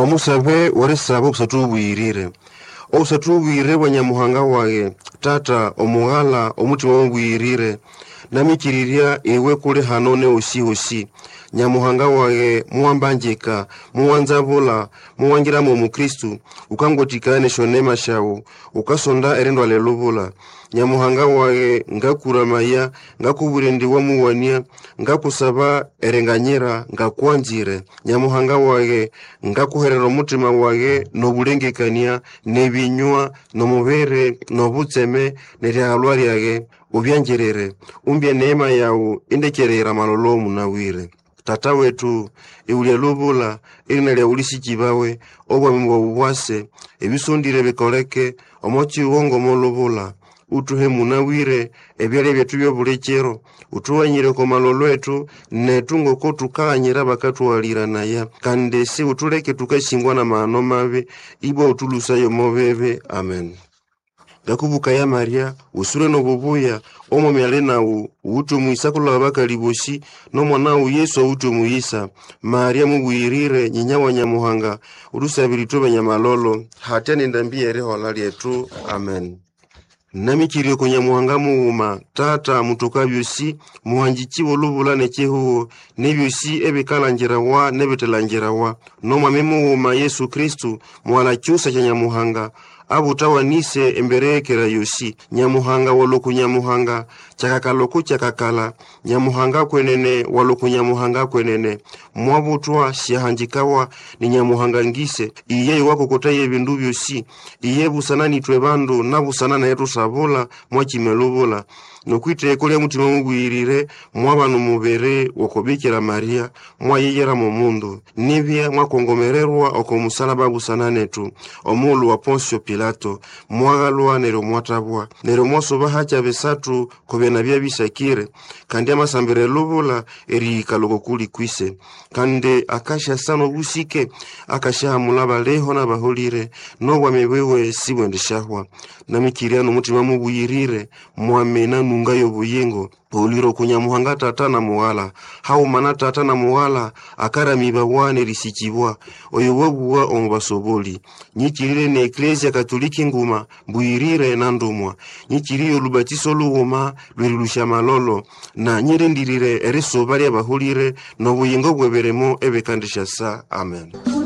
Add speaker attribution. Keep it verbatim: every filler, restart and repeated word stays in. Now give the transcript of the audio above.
Speaker 1: omusabe orisaba obusatu bwirire obusatu bwirire bwa Nyamuhanga waye tata omughala omutima wongwirire namikiriria ewe kule hanone osi osi Nyamuhanga waye muambanjika muwanzabula muwangira mu Kristu ukangotikane shonema shawo ukasonda erendo alelubula Nyamuhanga waye ngakuramaya ngakuburendiwa muwania ngakusaba erenganyira ngakwanzire Nyamuhanga waye ngakuherera mutima waye nobulengekania nebinywa nomubere nobutseme neryagalwari yage ubyanjerere umbye neema yawo indekerera malolo munawire tata wetu iulia lubula ilinalya ulisijibawe obwa mwa ubwase ebisundire bikoleke omochi uongo molubula utuhe munawire ebyale byetu byobulekero utuwanyire ko malolo etu netungo ko tukanyira bakatu waliranaya kande si utuleke tukashingwa na maano mabe ibo utulusa yo mobebe amen. Gakubuka ya Maria usure no bubuya omo myale nawo utu muisakula bakaliboshi no mwana u Yesu utu muisa Maria mubwirire nyinya wa Nyamuhanga urusabiri tobe nyamalolo hatene ndambie reho lalietu amen. Namikiri ko Nyamuhanga muuma tata mutokabyosi muhanjikiwo lubula necheho nebyosi ebikalangira wa nebitelangira wa no mwame muuma Yesu Kristu mwala cyusa cya Nyamuhanga abutawanise emberekera yosi Nyamuhanga waloku Nyamuhanga chakakaloku chakakala Nyamuhanga kwenene waloku Nyamuhanga kwenene mwabutwa shihanjikawa ni Nyamuhanga ngise iye wako kotaye bindu byosi iye busana nitwe bandu nabusana na yetu sabula mwachimelubula nokwite kole mutima mugwirire mwabanu mubere wakobikira Maria mwayeyera mu mundu nibya mwakongomererwa okomusalaba busana netu omulu wa Poncio Pilato mwagalwa nero mwatabwa nero mwasoba hacha besatu kobena bya bisakire kandi amasambere lubula eri kaloko kuli kwise kandi akasha sano busike akasha mulaba leho na baholire no bwamewewe sibwendeshahwa namikiriano mutima mugwirire mwamena nunga yobuyengo poliro kunyamuhanga tata na muwala hau mana tata na muwala akara mibawane risichibwa oyowabuwa omubasoboli nyikirire ne Ecclesia Katoliki nguma mbuyirire na ndumwa nyikiriyo lubatiso luwoma lwirirusha malolo na nyirendirire eresobali abaholire no buyengo bweberemo ebekandisha sa amen.